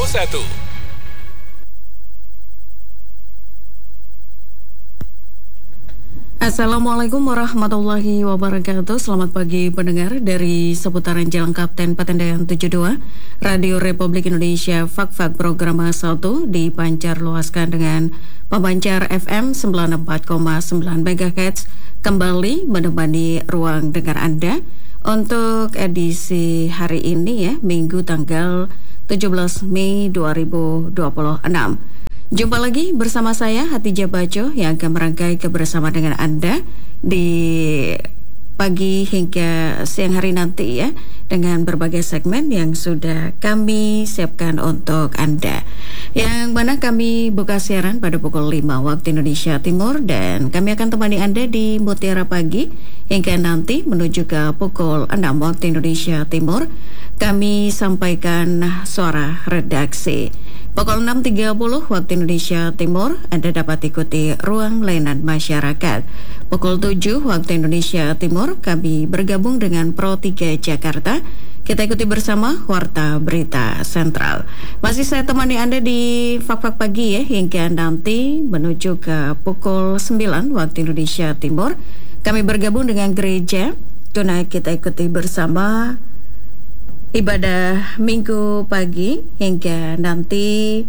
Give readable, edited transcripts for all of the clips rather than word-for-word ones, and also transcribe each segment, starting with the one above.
Assalamualaikum warahmatullahi wabarakatuh. Selamat pagi pendengar dari seputaran Jalan Kapten Patendayan 72 Radio Republik Indonesia. Fak-fak program 1 dipancar luaskan dengan pemancar FM 94,9 MHz kembali menemani ruang dengar Anda untuk edisi hari ini ya, Minggu tanggal 17 Mei 2026. Jumpa lagi bersama saya Hatijah Bajo yang akan merangkai kebersamaan dengan Anda di pagi hingga siang hari nanti ya, dengan berbagai segmen yang sudah kami siapkan untuk Anda. Yang mana kami buka siaran pada pukul 5 waktu Indonesia Timur dan kami akan temani Anda di Mutiara Pagi hingga nanti menuju ke pukul 6 waktu Indonesia Timur. Kami sampaikan suara redaksi. Pukul 6.30 waktu Indonesia Timur, Anda dapat ikuti ruang layanan masyarakat. Pukul 7 waktu Indonesia Timur, kami bergabung dengan Pro 3 Jakarta. Kita ikuti bersama Warta Berita Sentral. Masih saya temani Anda di Fak-Fak Pagi ya, hingga nanti menuju ke pukul 9 waktu Indonesia Timur. Kami bergabung dengan gereja. Tunai kita ikuti bersama ibadah minggu pagi hingga nanti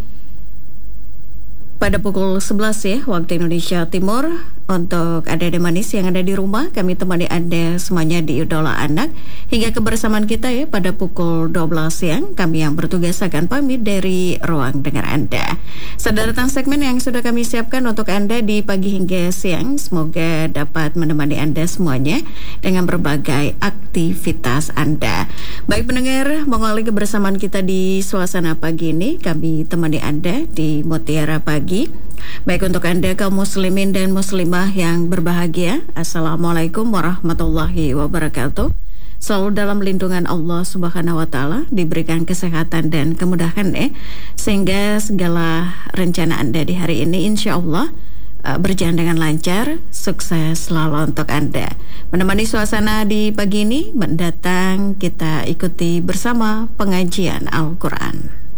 pada pukul 11 ya waktu Indonesia Timur. Untuk Anda manis yang ada di rumah, kami temani Anda semuanya di Idola Anak hingga kebersamaan kita ya pada pukul 12 siang. Kami yang bertugas akan pamit dari ruang dengar Anda. Sudah datang segmen yang sudah kami siapkan untuk Anda di pagi hingga siang. Semoga dapat menemani Anda semuanya dengan berbagai aktivitas Anda. Baik pendengar, mengawali kebersamaan kita di suasana pagi ini, kami temani Anda di Mutiara Pagi. Baik untuk Anda kaum muslimin dan muslimah yang berbahagia, Assalamualaikum warahmatullahi wabarakatuh. Selalu dalam lindungan Allah Subhanahu wa Ta'ala, diberikan kesehatan dan kemudahan sehingga segala rencana Anda di hari ini insya Allah berjalan dengan lancar, sukses selalu untuk Anda. Menemani suasana di pagi ini mendatang, kita ikuti bersama pengajian Al-Quran.